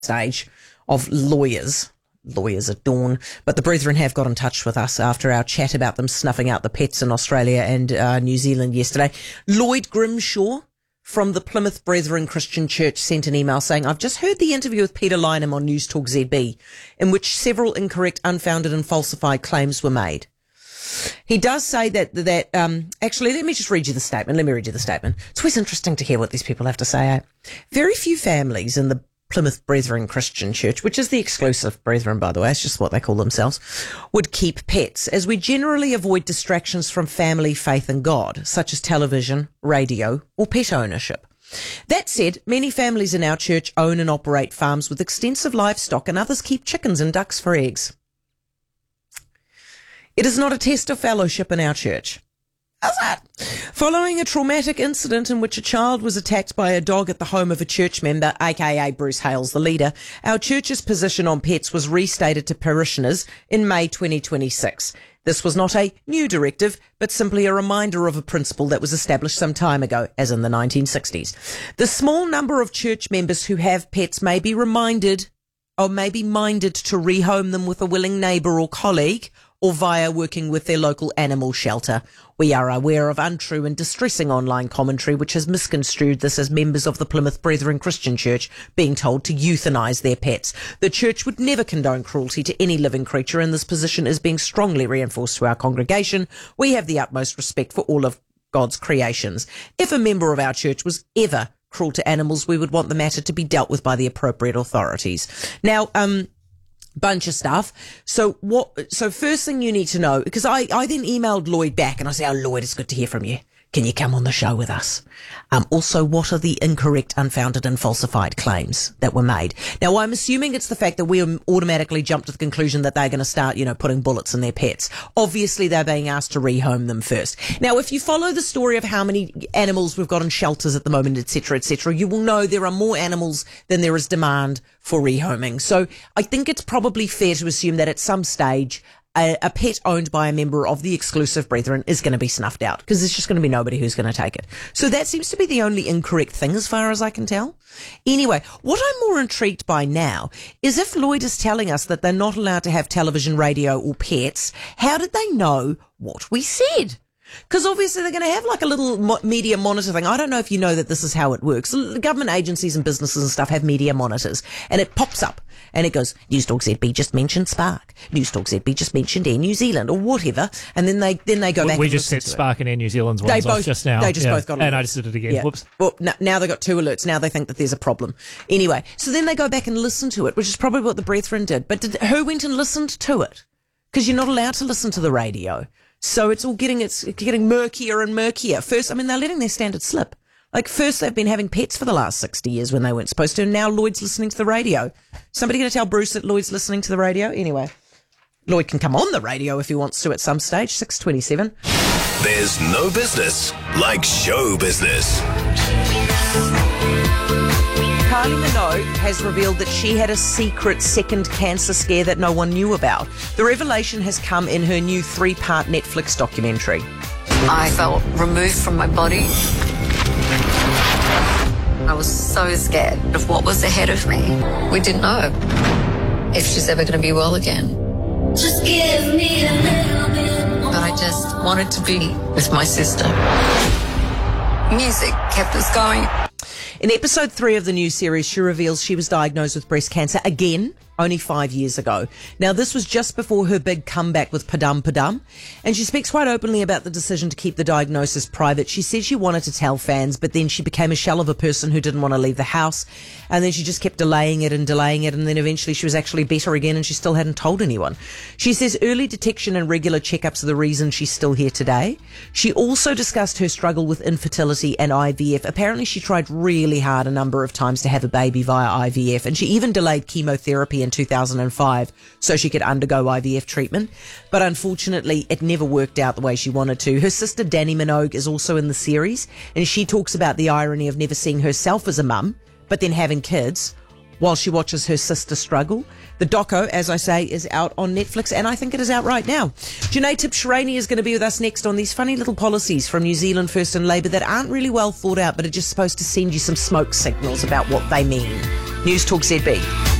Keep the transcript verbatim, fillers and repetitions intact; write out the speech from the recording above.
stage of lawyers. Lawyers at dawn. But the Brethren have got in touch with us after our chat about them snuffing out the pets in Australia and uh, New Zealand yesterday. Lloyd Grimshaw from the Plymouth Brethren Christian Church sent an email saying, I've just heard the interview with Peter Lynham on News Talk Z B, in which several incorrect, unfounded and falsified claims were made. He does say that, that um, actually, let me just read you the statement. Let me read you the statement. It's always interesting to hear what these people have to say. Eh? Very few families in the Plymouth Brethren Christian Church, which is the exclusive Brethren, by the way, it's just what they call themselves, would keep pets, as we generally avoid distractions from family, faith and God, such as television, radio or pet ownership. That said, many families in our church own and operate farms with extensive livestock, and others keep chickens and ducks for eggs. It is not a test of fellowship in our church. How's that? Following a traumatic incident in which a child was attacked by a dog at the home of a church member, aka Bruce Hales, the leader, our church's position on pets was restated to parishioners in May twenty twenty-six. This was not a new directive, but simply a reminder of a principle that was established some time ago, as in the nineteen sixties. The small number of church members who have pets may be reminded, or may be minded to rehome them with a willing neighbour or colleague, or via working with their local animal shelter. We are aware of untrue and distressing online commentary which has misconstrued this as members of the Plymouth Brethren Christian Church being told to euthanise their pets. The church would never condone cruelty to any living creature, and this position is being strongly reinforced to our congregation. We have the utmost respect for all of God's creations. If a member of our church was ever cruel to animals, we would want the matter to be dealt with by the appropriate authorities. Now, um... bunch of stuff. So what, so first thing you need to know, because I, I then emailed Lloyd back and I said, oh, Lloyd, it's good to hear from you. Can you come on the show with us? Um, also, what are the incorrect, unfounded and falsified claims that were made? Now, I'm assuming it's the fact that we automatically jump to the conclusion that they're going to start, you know, putting bullets in their pets. Obviously, they're being asked to rehome them first. Now, if you follow the story of how many animals we've got in shelters at the moment, et cetera, et cetera, you will know there are more animals than there is demand for rehoming. So I think it's probably fair to assume that at some stage, A, a pet owned by a member of the exclusive Brethren is going to be snuffed out, because there's just going to be nobody who's going to take it. So that seems to be the only incorrect thing as far as I can tell. Anyway, what I'm more intrigued by now is if Lloyd is telling us that they're not allowed to have television, radio or pets, how did they know what we said? Because obviously they're going to have like a little mo- media monitor thing. I don't know if you know that this is how it works. Government agencies and businesses and stuff have media monitors, and it pops up and it goes, News Talk Z B just mentioned Spark. News Talk Z B just mentioned Air New Zealand or whatever. And then they then they go we, back we and just said Spark it. and Air New Zealand's ones they both, off just now. They just yeah. both got alerts. And I just did it again. Yeah. Whoops. Well, no, now they've got two alerts. Now they think that there's a problem. Anyway, so then they go back and listen to it, which is probably what the Brethren did. But did, who went and listened to it? Because you're not allowed to listen to the radio. So it's all getting, it's getting murkier and murkier. First, I mean, they're letting their standards slip. Like, first they've been having pets for the last sixty years when they weren't supposed to, and now Lloyd's listening to the radio. Somebody going to tell Bruce that Lloyd's listening to the radio? Anyway, Lloyd can come on the radio if he wants to at some stage, six twenty-seven. There's no business like show business. Kylie Minogue has revealed that she had a secret second cancer scare that no one knew about. The revelation has come in her new three-part Netflix documentary. I felt removed from my body. I was so scared of what was ahead of me. We didn't know if she's ever going to be well again. Just give me a little bit more. But I just wanted to be with my sister. Music kept us going. In episode three of the new series, she reveals she was diagnosed with breast cancer again, only five years ago. Now, this was just before her big comeback with Padam Padam, and she speaks quite openly about the decision to keep the diagnosis private. She said she wanted to tell fans, but then she became a shell of a person who didn't want to leave the house, and then she just kept delaying it and delaying it, and then eventually she was actually better again, and she still hadn't told anyone. She says early detection and regular checkups are the reason she's still here today. She also discussed her struggle with infertility and I V F. Apparently she tried really hard a number of times to have a baby via I V F, and she even delayed chemotherapy in two thousand five so she could undergo I V F treatment, but unfortunately it never worked out the way she wanted to. Her sister Dannii Minogue is also in the series, and she talks about the irony of never seeing herself as a mum but then having kids while she watches her sister struggle. The doco, as I say, is out on Netflix, and I think it is out right now. Janae Tibshirani is going to be with us next on these funny little policies from New Zealand First and Labour that aren't really well thought out, but are just supposed to send you some smoke signals about what they mean. News Talk Z B.